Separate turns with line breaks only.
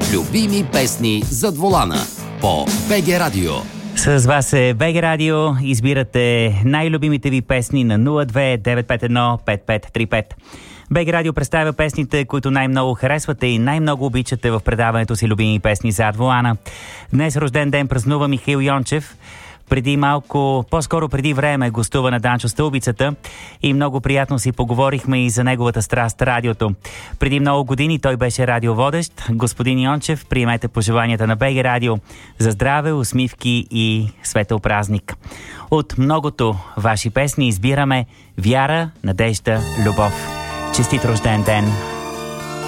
Любими песни зад волана по БГ Радио.
С вас е БГ Радио. Избирате най-любимите ви песни на 02-951-5535. БГ Радио представя песните, които най-много харесвате и най-много обичате в предаването си любими песни зад волана. Днес рожден ден празнува Михаил Йончев. Преди малко, по-скоро преди време, гостува на Данчо Стълбицата и много приятно си поговорихме и за неговата страст радиото. Преди много години той беше радиоводещ. Господин Йончев, приемете пожеланията на БГ Радио за здраве, усмивки и светъл празник. От многото ваши песни избираме Вяра, надежда, любов. Честит рожден ден!